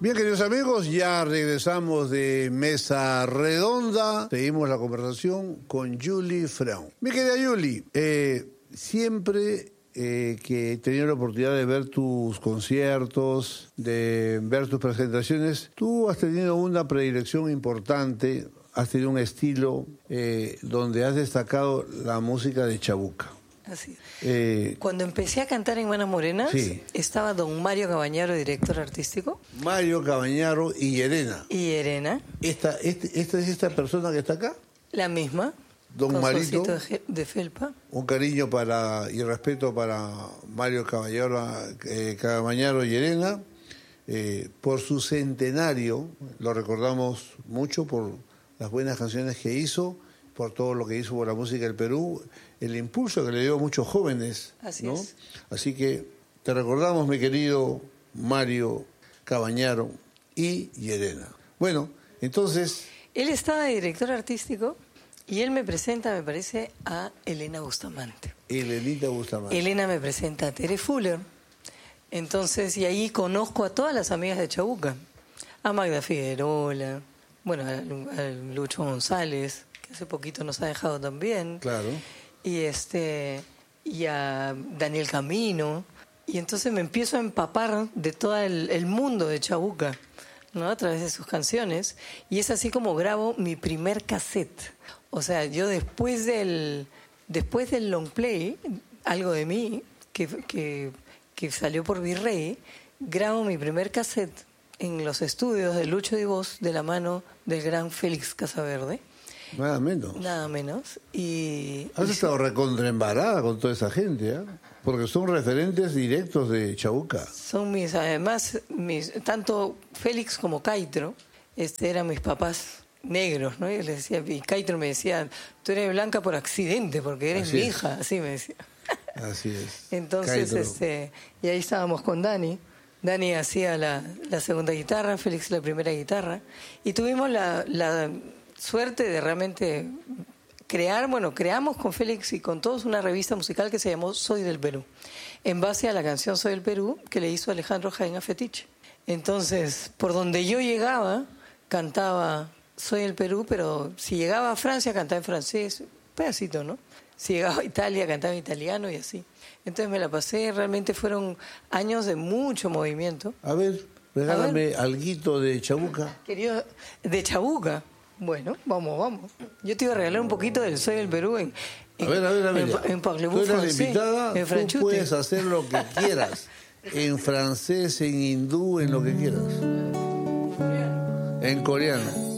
Bien, queridos amigos, ya regresamos de Mesa Redonda. Seguimos la conversación con Julie Freund. Mi querida Julie, siempre que he tenido la oportunidad de ver tus conciertos, de ver tus presentaciones, tú has tenido una predilección importante, has tenido un estilo donde has destacado la música de Chabuca. Así es. Cuando empecé a cantar en Manas Morenas, sí, estaba don Mario Cabañaro, director artístico. Mario Cabañaro y Yerena. Y Yerena. ¿Esta es esta persona que está acá? La misma. Don Marito. De felpa. Un cariño y respeto para Mario Cabañaro y Yerena. Por su centenario, lo recordamos mucho por las buenas canciones que hizo, por todo lo que hizo por la música del Perú, el impulso que le dio a muchos jóvenes. Así ¿no? es. Así que te recordamos, mi querido Mario Cabañaro y Yerena. Bueno, entonces... Él estaba de director artístico y él me presenta, me parece, a Elena Bustamante. Elenita Bustamante. Elena me presenta a Tere Fuller. Entonces, y ahí conozco a todas las amigas de Chabuca. A Magda Figueroa, bueno, a Lucho González, que hace poquito nos ha dejado también. Claro. Y a Daniel Camino. Y entonces me empiezo a empapar de todo el mundo de Chabuca, ¿no? A través de sus canciones. Y es así como grabo mi primer cassette. O sea, yo después del long play, Algo de mí, que salió por Virrey, grabo mi primer cassette en los estudios de Lucho Di Voz de la mano del gran Félix Casaverde. Nada menos. Nada menos. Y has estado recontraembarada con toda esa gente, ¿eh? Porque son referentes directos de Chabuca. Son tanto Félix como Caitro, eran mis papás negros, ¿no? Y les decía, y Caitro me decía, tú eres blanca por accidente, porque eres mi hija, así me decía. Así es. Entonces, y ahí estábamos con Dani. Dani hacía la segunda guitarra, Félix la primera guitarra, y tuvimos la suerte de realmente creamos con Félix y con todos una revista musical que se llamó Soy del Perú, en base a la canción Soy del Perú que le hizo Alejandro Jaén a Fetiche. Entonces, por donde yo llegaba, cantaba Soy del Perú, pero si llegaba a Francia, cantaba en francés, un pedacito, ¿no? Si llegaba a Italia, cantaba en italiano y así. Entonces me la pasé, realmente fueron años de mucho movimiento. A ver, regálame alguito de Chabuca. Querido, de Chabuca. Bueno, vamos. Yo te iba a regalar un poquito del Soy del Perú en Parlez-vous Tú eres francés, invitada, en tú puedes hacer lo que quieras. En francés, en hindú, en lo que quieras. En coreano.